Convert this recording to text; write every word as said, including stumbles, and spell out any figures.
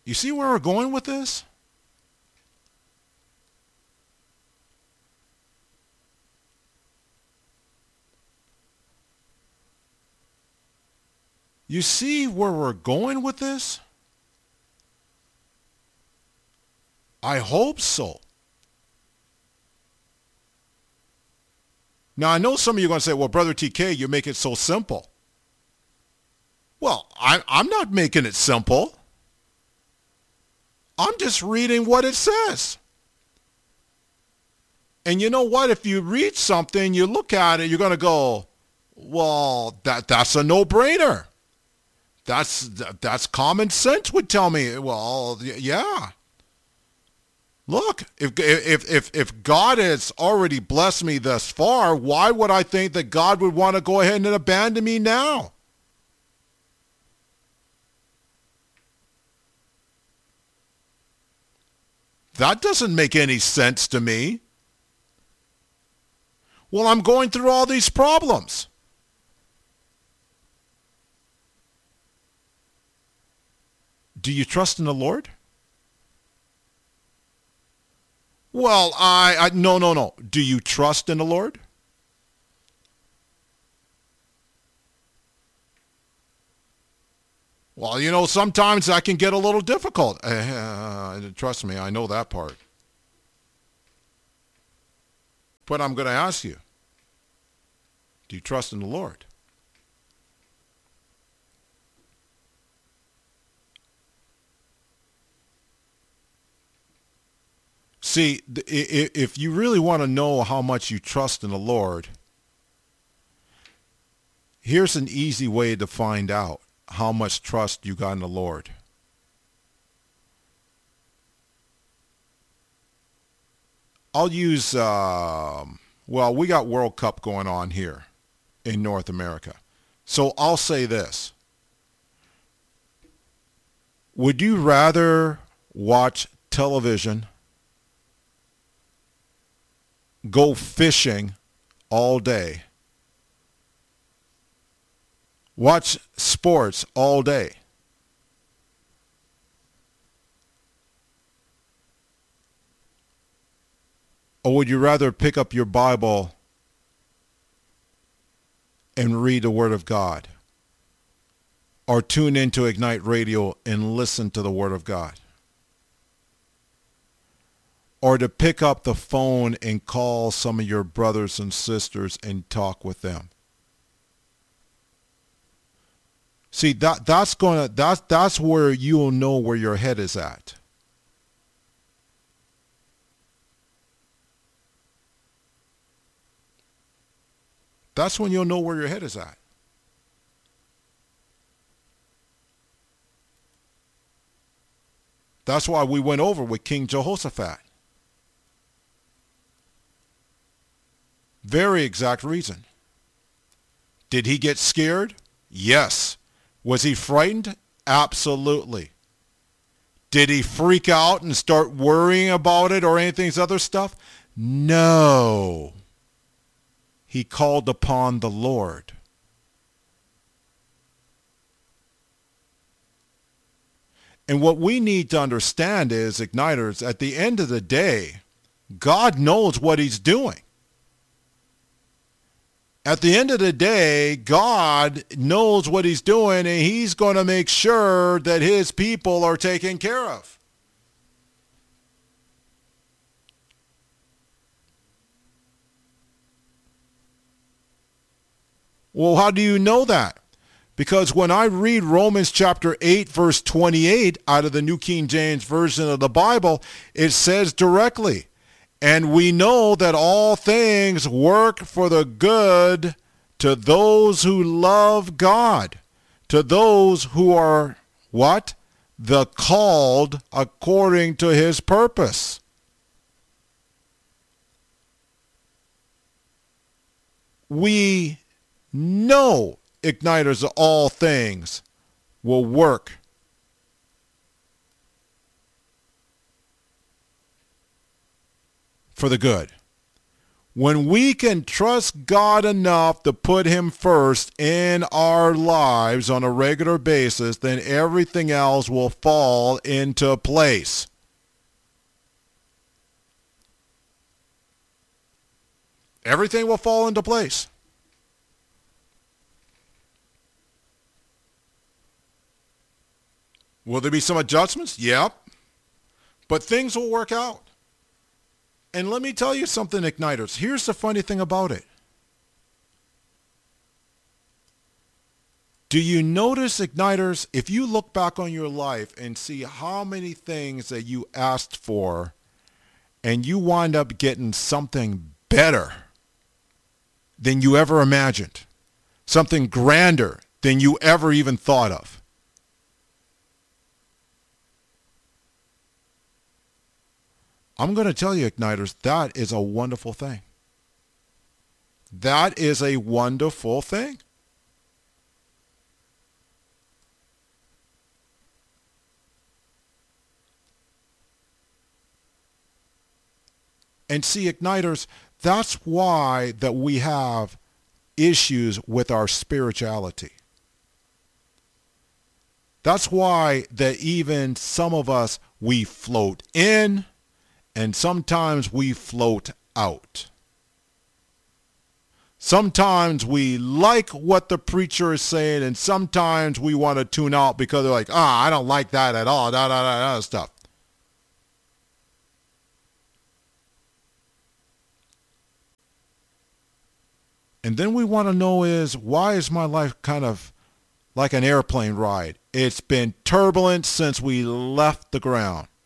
You see where we're going with this? You see where we're going with this? I hope so. Now, I know some of you are going to say, well, Brother T K, you make it so simple. Well, I, I'm not making it simple. I'm just reading what it says. And you know what? If you read something, you look at it, you're going to go, well, that that's a no-brainer. That's that's common sense would tell me, well, yeah. Look, if if if if God has already blessed me thus far, why would I think that God would want to go ahead and abandon me now? That doesn't make any sense to me. Well, I'm going through all these problems. Do you trust in the Lord? Well, I, I no, no, no. Do you trust in the Lord? Well, you know, sometimes that can get a little difficult. Uh, trust me, I know that part. But I'm going to ask you, do you trust in the Lord? See, if you really want to know how much you trust in the Lord, here's an easy way to find out how much trust you got in the Lord. I'll use, uh, well, we got World Cup going on here in North America. So I'll say this. Would you rather watch television, go fishing all day, watch sports all day, or would you rather pick up your Bible and read the Word of God, or tune into Ignite Radio and listen to the Word of God? Or to pick up the phone and call some of your brothers and sisters and talk with them? See, that that's gonna that's that's where you'll know where your head is at. That's when you'll know where your head is at. That's why we went over with King Jehoshaphat. Very exact reason. Did he get scared? Yes. Was he frightened? Absolutely. Did he freak out and start worrying about it or anything other stuff? No. He called upon the Lord. And what we need to understand is, Igniters, at the end of the day, God knows what he's doing. At the end of the day, God knows what he's doing, and he's going to make sure that his people are taken care of. Well, how do you know that? Because when I read Romans chapter eight, verse twenty-eight out of the New King James Version of the Bible, it says directly, and we know that all things work for the good to those who love God, to those who are, what? The called according to his purpose. We know, Igniters, of all things will work for the good. When we can trust God enough to put him first in our lives on a regular basis, then everything else will fall into place. Everything will fall into place. Will there be some adjustments? Yep. But things will work out. And let me tell you something, Igniters. Here's the funny thing about it. Do you notice, Igniters, if you look back on your life and see how many things that you asked for and you wind up getting something better than you ever imagined, something grander than you ever even thought of? I'm going to tell you, Igniters, that is a wonderful thing. That is a wonderful thing. And see, Igniters, that's why that we have issues with our spirituality. That's why that even some of us, we float in, and sometimes we float out. Sometimes we like what the preacher is saying, and sometimes we want to tune out because they're like, ah, I don't like that at all, da da da da stuff. And then we want to know is, why is my life kind of like an airplane ride? It's been turbulent since we left the ground.